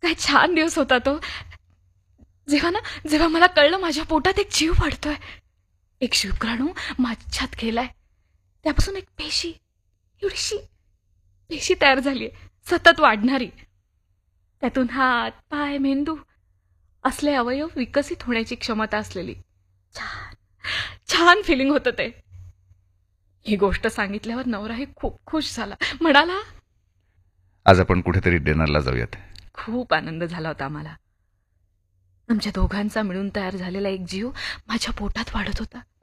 काय छान दिवस होता तो, जेव्हा मला कळलं माझ्या पोटात एक जीव वाढतोय, एक शुक्राणू माझ्यात गेलाय. त्यापासून एक पेशी, एवढीशी पेशी तयार झालीय, सतत वाढणारी. त्यातून हात, पाय, मेंदू असले अवयव विकसित होण्याची क्षमता असलेली छान छान फिलिंग होतं ते. ही गोष्ट सांगितल्यावर नवराही खूप खुश झाला. म्हणाला, आज आपण कुठेतरी डिनरला जाऊयात. खूप आनंद झाला होता आम्हाला. आमच्या दोघांचा मिळून तयार झालेला एक जीव माझ्या पोटात वाढत होता.